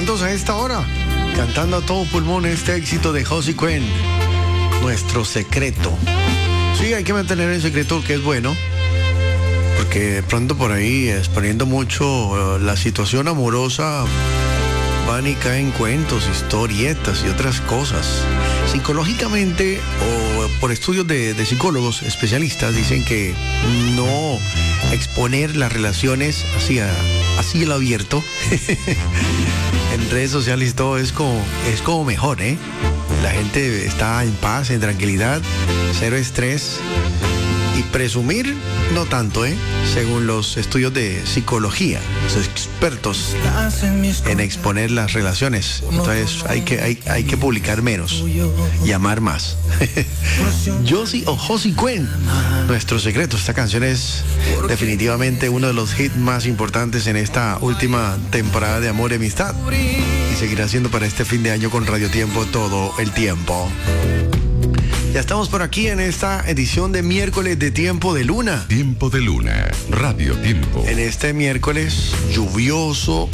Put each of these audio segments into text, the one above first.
¿Cuántos a esta hora? Cantando a todo pulmón este éxito de Josie Quen, Nuestro Secreto. Sí, hay que mantener el secreto, que es bueno, porque de pronto por ahí, exponiendo mucho la situación amorosa, van y caen cuentos, historietas y otras cosas. Psicológicamente, o por estudios de psicólogos especialistas, dicen que no exponer las relaciones así al abierto en redes sociales y todo es como mejor, ¿eh? La gente está en paz, en tranquilidad, cero estrés. Y presumir, no tanto, ¿eh? Según los estudios de psicología, los expertos en exponer las relaciones. Entonces hay que publicar menos y amar más. Josie Quen, Nuestro Secreto. Esta canción es definitivamente uno de los hits más importantes en esta última temporada de Amor y Amistad. Y seguirá siendo para este fin de año con Radio Tiempo todo el tiempo. Ya estamos por aquí en esta edición de miércoles de Tiempo de Luna. Tiempo de Luna, Radio Tiempo. En este miércoles lluvioso,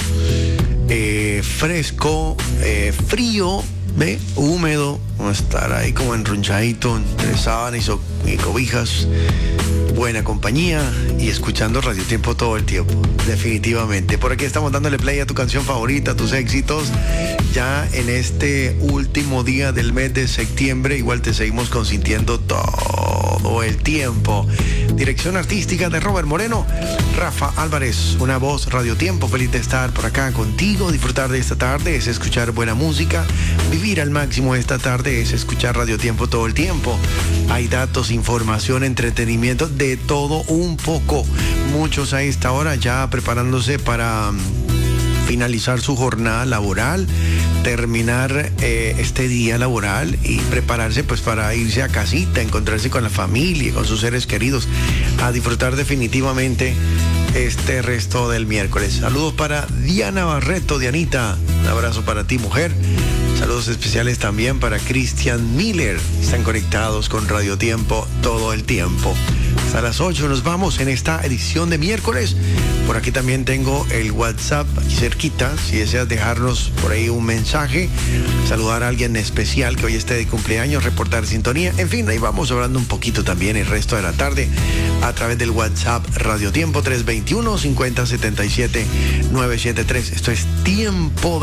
fresco, frío, húmedo. Vamos a estar ahí como enronchadito entre sábanas y cobijas. Buena compañía y escuchando Radio Tiempo todo el tiempo. Definitivamente. Por aquí estamos dándole play a tu canción favorita, a tus éxitos. Ya en este último día del mes de septiembre, igual te seguimos consintiendo todo el tiempo. Dirección artística de Robert Moreno, Rafa Álvarez, una voz Radio Tiempo. Feliz de estar por acá contigo. Disfrutar de esta tarde es escuchar buena música. Vivir al máximo esta tarde es escuchar Radio Tiempo todo el tiempo. Hay datos, información, entretenimiento, de todo un poco. Muchos a esta hora ya preparándose para finalizar su jornada laboral, terminar este día laboral y prepararse pues para irse a casita, encontrarse con la familia, con sus seres queridos, a disfrutar definitivamente este resto del miércoles. Saludos para Diana Barreto, Dianita, un abrazo para ti, mujer. Saludos especiales también para Christian Miller. Están conectados con Radio Tiempo todo el tiempo. Hasta las 8 nos vamos en esta edición de miércoles. Por aquí también tengo el WhatsApp aquí cerquita. Si deseas dejarnos por ahí un mensaje, saludar a alguien especial que hoy esté de cumpleaños, reportar sintonía. En fin, ahí vamos hablando un poquito también el resto de la tarde a través del WhatsApp Radio Tiempo 321-5077-973. Esto es Tiempo